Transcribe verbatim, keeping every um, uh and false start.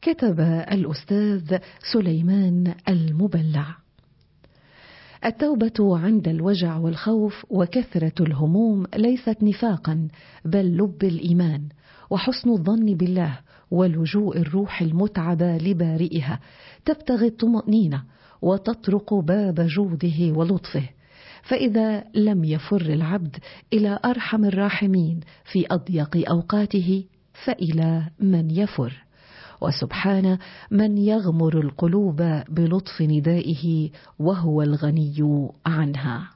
كتب الأستاذ سليمان المبلع: التوبة عند الوجع والخوف وكثرة الهموم ليست نفاقا، بل لب الإيمان وحسن الظن بالله ولجوء الروح المتعبة لبارئها، تبتغي الطمأنينة وتطرق باب جوده ولطفه. فإذا لم يفر العبد إلى أرحم الراحمين في أضيق أوقاته فإلى من يفر؟ وسبحان من يغمر القلوب بلطف ندائه وهو الغني عنها.